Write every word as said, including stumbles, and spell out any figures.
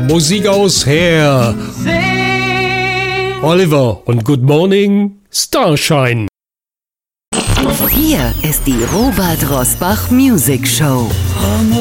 Musik aus Her. Oliver und Good Morning Starshine. Hier ist die Robert Rosbach Music Show.